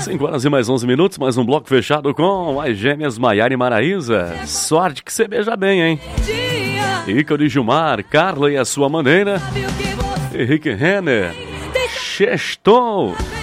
5 horas e mais 11 minutos, mais um bloco fechado com as gêmeas Maiara e Maraísa. Sorte que você beija bem, hein? Ícaro e Gilmar, Carla e a sua maneira. Henrique Renner, Sextou.